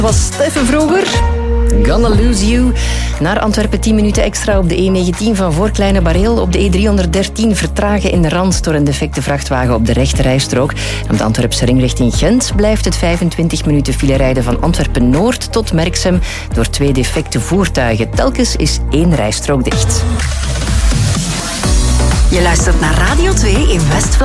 Was Steffen vroeger? Gonna Lose You. Naar Antwerpen 10 minuten extra op de E19 van voor Kleine Bareel. Op de E313 vertragen in de Rand door een defecte vrachtwagen op de rechterrijstrook. Op de Antwerpse ring richting Gent blijft het 25 minuten file rijden van Antwerpen-Noord tot Merksem door 2 defecte voertuigen. Telkens is 1 rijstrook dicht. Je luistert naar Radio 2 in West-Vlaanderen.